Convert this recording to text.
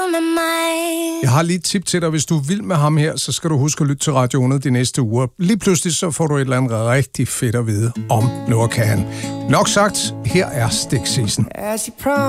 med mig. Jeg har lige et tip til dig. Hvis du er vild med ham her, så skal du huske at lytte til Radio 100 de næste uger. Lige pludselig så får du et eller andet rigtig fedt at vide om Noah Kahan. Nok sagt, her er Stik Season.